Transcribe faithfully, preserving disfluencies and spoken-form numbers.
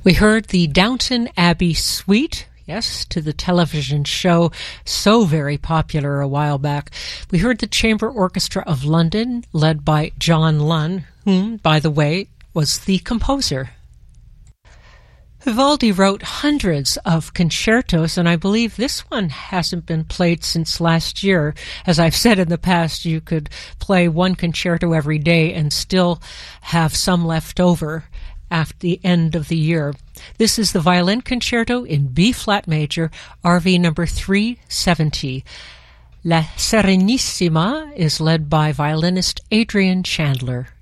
We heard the Downton Abbey Suite, yes, to the television show so very popular a while back. We heard the Chamber Orchestra of London, led by John Lunn, whom, by the way, was the composer. Vivaldi wrote hundreds of concertos, and I believe this one hasn't been played since last year. As I've said in the past, you could play one concerto every day and still have some left over after the end of the year. This is the Violin Concerto in B-flat major, R V number three seventy. La Serenissima is led by violinist Adrian Chandler.